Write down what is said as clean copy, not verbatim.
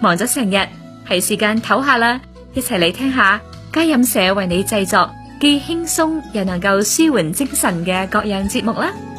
忙咗成日，係時間唞下啦，一齊嚟聽下佳音社為你製作既輕鬆又能夠舒緩精神嘅各樣節目啦。